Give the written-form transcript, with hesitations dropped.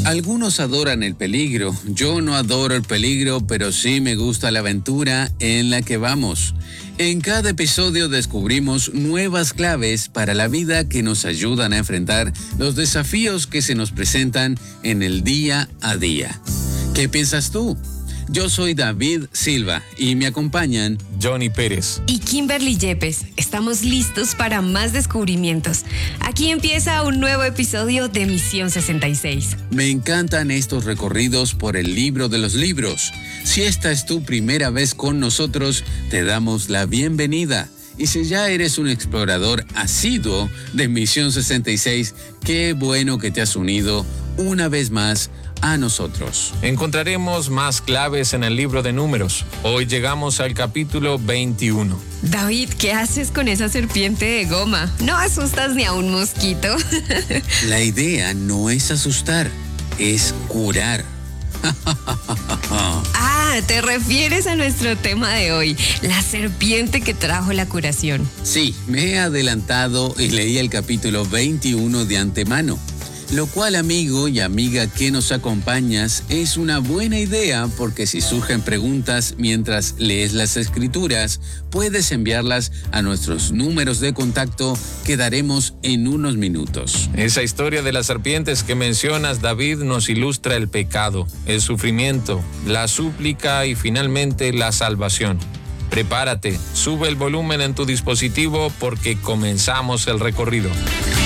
Algunos adoran el peligro. Yo no adoro el peligro, pero sí me gusta la aventura en la que vamos. En cada episodio descubrimos nuevas claves para la vida que nos ayudan a enfrentar los desafíos que se nos presentan en el día a día. ¿Qué piensas tú? Yo soy David Silva y me acompañan Johnny Pérez y Kimberly Yepes. Estamos listos para más descubrimientos. Aquí empieza un nuevo episodio de Misión 66. Me encantan estos recorridos por el libro de los libros. Si esta es tu primera vez con nosotros, te damos la bienvenida. Y si ya eres un explorador asiduo de Misión 66, qué bueno que te has unido una vez más a nosotros. Encontraremos más claves en el libro de Números. Hoy llegamos al capítulo 21. David, ¿qué haces con esa serpiente de goma? No asustas ni a un mosquito. La idea no es asustar, es curar. ¿Te refieres a nuestro tema de hoy? La serpiente que trajo la curación. Sí, me he adelantado y leí el capítulo 21 de antemano. Lo cual, amigo y amiga que nos acompañas, es una buena idea porque si surgen preguntas mientras lees las escrituras, puedes enviarlas a nuestros números de contacto que daremos en unos minutos. Esa historia de las serpientes que mencionas, David, nos ilustra el pecado, el sufrimiento, la súplica y finalmente la salvación. Prepárate, sube el volumen en tu dispositivo porque comenzamos el recorrido.